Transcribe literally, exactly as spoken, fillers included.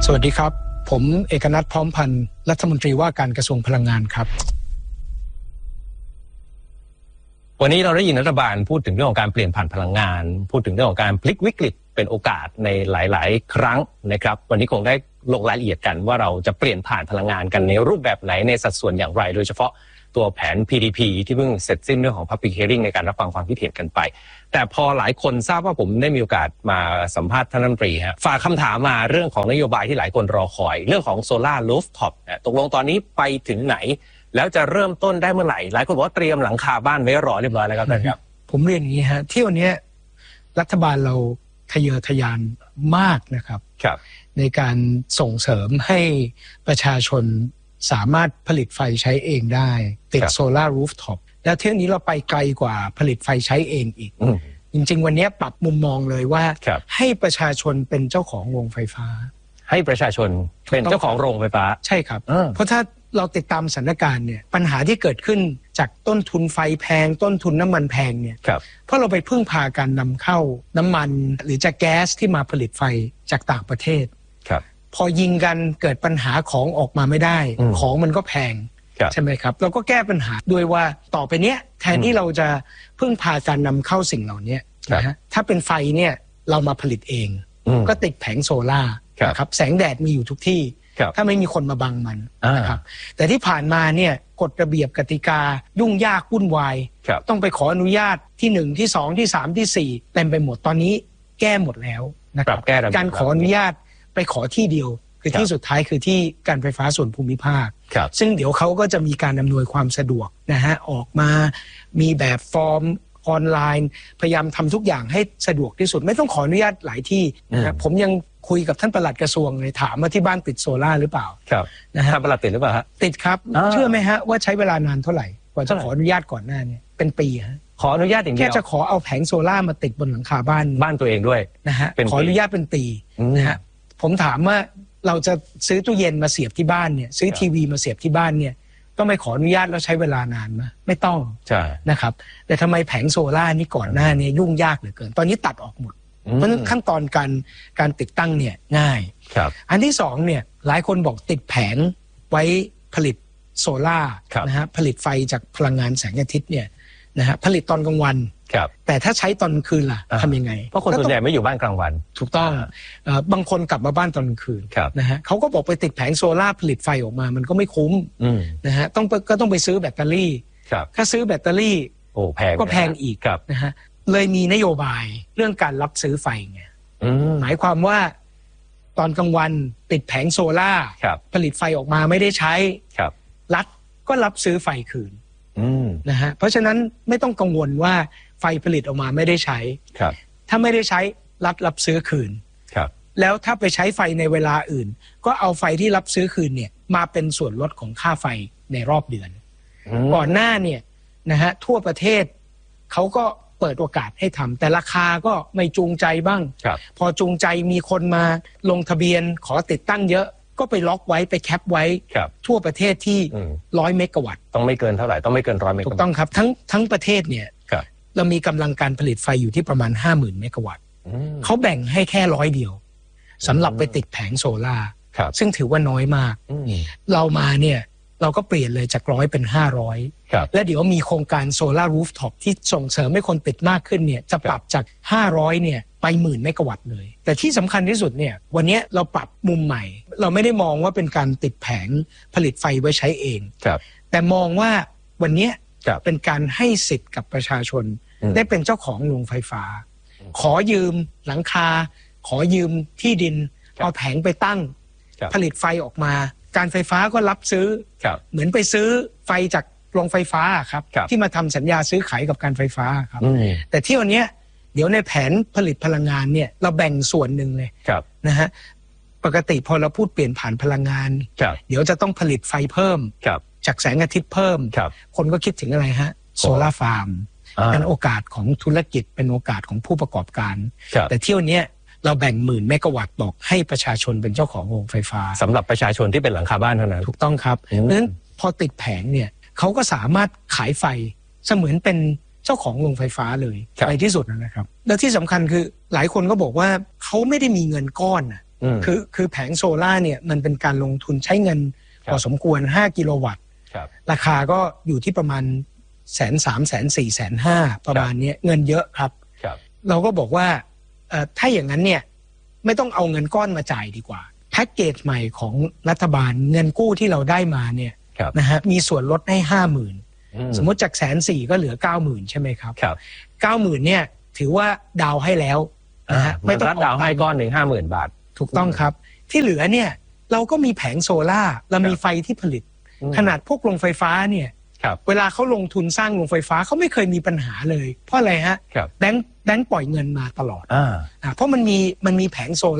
สวัสดีครับผมเอกนัท พร้อมพันธ์รัฐมนตรีว่าการกระทรวงพลังงานครับวันนี้เราได้ยินรัฐบาลพูดถึงเรื่องของการเปลี่ยนผ่านพลังงานพูดถึงเรื่องของการพลิกวิกฤตเป็นโอกาสในหลายๆครั้งนะครับวันนี้คงได้ลงรายละเอียดกันว่าเราจะเปลี่ยนผ่านพลังงานกันในรูปแบบไหนในสัดส่วนอย่างไรโดยเฉพาะตัวแผน พี ดี พี ที่เพิ่งเสร็จสิ้นเรื่องของ Public Hearing ในการรับฟังความคิดเห็นกันไปแต่พอหลายคนทราบว่าผมได้มีโอกาสมาสัมภาษณ์ท่านรัฐมนตรีฮะฝากคำถามมาเรื่องของนโยบายที่หลายคนรอคอยเรื่องของโซล่ารูฟท็อปตกลงตอนนี้ไปถึงไหนแล้วจะเริ่มต้นได้เมื่อไหร่หลายคนบอกว่าเตรียมหลังคาบ้านไว้รอเรียบร้อยแล้วครับท่านครับผมเรียนอย่างนี้ฮะที่วันนี้รัฐบาลเราทะเยอทะยานมากนะครับในการส่งเสริมให้ประชาชนสามารถผลิตไฟใช้เองได้ติดโซล่ารูฟท็อปแล้วเที่ยวนี้เราไปไกลกว่าผลิตไฟใช้เองอีกจริงๆวันนี้ปรับมุมมองเลยว่าให้ประชาชนเป็นเจ้าของโรงไฟฟ้าให้ประชาชนเป็นเจ้าของโรงไฟฟ้าใช่ครับเพราะถ้าเราติดตามสถานการณ์เนี่ยปัญหาที่เกิดขึ้นจากต้นทุนไฟแพงต้นทุนน้ำมันแพงเนี่ยเพราะเราไปพึ่งพาการนำเข้าน้ำมันหรือจากแก๊สที่มาผลิตไฟจากต่างประเทศพอยิงกันเกิดปัญหาของออกมาไม่ได้ของมันก็แพงใช่ไหมครับเราก็แก้ปัญหาด้วยว่าต่อไปเนี้ยแทนที่เราจะพึ่งพาการนำเข้าสิ่งเหล่านี้นะฮะถ้าเป็นไฟเนี่ยเรามาผลิตเองก็ติดแผงโซล่านะครับแสงแดดมีอยู่ทุกที่ถ้าไม่มีคนมาบังมันนะครับแต่ที่ผ่านมาเนี่ยกฎระเบียบกติกายุ่งยากวุ่นวายต้องไปขออนุญาตที่หนึ่งที่สองที่สามที่สี่เต็มไปหมดตอนนี้แก้หมดแล้วนะครับการขออนุญาตไปขอที่เดียวคือที่สุดท้ายคือที่การไฟฟ้าส่วนภูมิภาคซึ่งเดี๋ยวเขาก็จะมีการอำนวยความสะดวกนะฮะออกมามีแบบฟอร์มออนไลน์พยายามทำทุกอย่างให้สะดวกที่สุดไม่ต้องขออนุญาตหลายที่นะครับผมยังคุยกับท่านปลัดกระทรวงเลยถามว่าที่บ้านติดโซล่าหรือเปล่าครับนะฮะท่านปลัดติดหรือเปล่าฮะติดครับเชื่อไหมฮะว่าใช้เวลานานเท่าไหร่กว่าจะขออนุญาตก่อนหน้านี้เป็นปีฮะขออนุญาตอย่างเดียวแค่จะขอเอาแผงโซล่ามาติดบนหลังคาบ้านบ้านตัวเองด้วยนะฮะขออนุญาตเป็นปีนะฮะผมถามว่าเราจะซื้อตู้เย็นมาเสียบที่บ้านเนี่ยซื้อทีวีมาเสียบที่บ้านเนี่ยต้องไปขออนุญาตแล้วใช้เวลานานไหมไม่ต้องนะครับแต่ทำไมแผงโซล่านี่ก่อนหน้านี้ยุ่งยากเหลือเกินตอนนี้ตัดออกหมดเพราะขั้นตอนการการติดตั้งเนี่ยง่ายอันที่สองเนี่ยหลายคนบอกติดแผงไว้ผลิตโซล่านะฮะผลิตไฟจากพลังงานแสงอาทิตย์เนี่ยนะฮะผลิตตอนกลางวันแต่ถ้าใช้ตอนกลางคืนล่ะทำยังไงเพราะคนส่วนใหญ่ไม่อยู่บ้านกลางวันถูกต้องบางคนกลับมาบ้านตอนกลางคืนนะฮะเขาก็บอกไปติดแผงโซล่าผลิตไฟออกมามันก็ไม่คุ้มนะฮะต้องก็ต้องไปซื้อแบตเตอรี่ถ้าซื้อแบตเตอรี่โอ้แพงก็แพงอีกนะฮะเลยมีนโยบายเรื่องการรับซื้อไฟไงหมายความว่าตอนกลางวันติดแผงโซล่าผลิตไฟออกมาไม่ได้ใช้รัฐก็รับซื้อไฟคืนนะฮะเพราะฉะนั้นไม่ต้องกังวลว่าไฟผลิตออกมาไม่ได้ใช้ถ้าไม่ได้ใช้รัฐรับซื้อคืนแล้วถ้าไปใช้ไฟในเวลาอื่นก็เอาไฟที่รับซื้อคืนเนี่ยมาเป็นส่วนลดของค่าไฟในรอบเดือนก่อนหน้าเนี่ยนะฮะทั่วประเทศเขาก็เปิดโอกาสให้ทำแต่ราคาก็ไม่จูงใจบ้างพอจูงใจมีคนมาลงทะเบียนขอติดตั้งเยอะก็ไปล็อกไว้ไปแคปไว้ทั่วประเทศที่ร้อยเมกะวัตต์ต้องไม่เกินเท่าไหร่ต้องไม่เกินร้อยเมกะวัตต์ถูกต้องครับทั้งทั้งประเทศเนี่ยเรามีกำลังการผลิตไฟอยู่ที่ประมาณห้าหมื่นเมกะวัตต์เขาแบ่งให้แค่ร้อยเดียวสำหรับไปติดแผงโซล่าซึ่งถือว่าน้อยมากเรามาเนี่ยเราก็เปลี่ยนเลยจากร้อยเป็นห้าร้อยและเดี๋ยวมีโครงการโซล่ารูฟท็อปที่ส่งเสริมให้คนติดมากขึ้นเนี่ยจะปรับจากห้าร้อยเนี่ยไปหมื่นเมกะวัตต์เลยแต่ที่สำคัญที่สุดเนี่ยวันนี้เราปรับมุมใหม่เราไม่ได้มองว่าเป็นการติดแผงผลิตไฟไว้ใช้เองแต่มองว่าวันนี้เป็นการให้สิทธิ์กับประชาชนได้เป็นเจ้าของโรงไฟฟ้าขอยืมหลังคาขอยืมที่ดินเอาแผงไปตั้งผลิตไฟออกมาการไฟฟ้าก็รับซื้อเหมือนไปซื้อไฟจากโรงไฟฟ้าครับที่มาทำสัญญาซื้อขายกับการไฟฟ้าครับแต่ที่วันนี้เดี๋ยวในแผนผลิตพลังงานเนี่ยเราแบ่งส่วนหนึ่งเลยนะฮะปกติพอเราพูดเปลี่ยนผ่านพลังงานเดี๋ยวจะต้องผลิตไฟเพิ่มจากแสงอาทิตย์เพิ่มคนก็คิดถึงอะไรฮะโซลาร์ฟาร์มเป็นโอกาสของธุรกิจเป็นโอกาสของผู้ประกอบการแต่เที่ยวนี้เราแบ่งหมื่นเมกะวัตต์บอกให้ประชาชนเป็นเจ้าของโรงไฟฟ้าสำหรับประชาชนที่เป็นหลังคาบ้านเท่านั้นถูกต้องครับเพราะฉะนั้นพอติดแผงเนี่ยเขาก็สามารถขายไฟเสมือนเป็นเจ้าของโรงไฟฟ้าเลยในที่สุดนะครับแล้วที่สำคัญคือหลายคนก็บอกว่าเขาไม่ได้มีเงินก้อนนะคือคือแผงโซล่าเนี่ยมันเป็นการลงทุนใช้เงินพอสมควรห้ากิโลวัตต์ราคาก็อยู่ที่ประมาณแสนสามแสนสี่แสนห้าประมาณนี้เงินเยอะครับเราก็บอกว่าถ้าอย่างนั้นเนี่ยไม่ต้องเอาเงินก้อนมาจ่ายดีกว่าแพ็กเกจใหม่ของรัฐบาลเงินกู้ที่เราได้มาเนี่ยนะฮะมีส่วนลดให้ห้าหมื่นสมมติจากแสนสี่ก็เหลือเก้าหมื่นใช่ไหมครับเก้าหมื่นเนี่ยถือว่าดาวให้แล้วนะฮะไม่ต้องดาวให้ก้อนหนึ่งห้าหมื่นบาทถูกต้องครับที่เหลือเนี่ยเราก็มีแผงโซล่าเรามีไฟที่ผลิตขนาดพวกโรงไฟฟ้าเนี่ยเวลาเขาลงทุนสร้างโรงไฟฟ้าเขาไม่เคยมีปัญหาเลยเพราะอะไรฮะแบงค์แบงค์ปล่อยเงินมาตลอดอ่าเพราะมันมีมันมีแผงโซ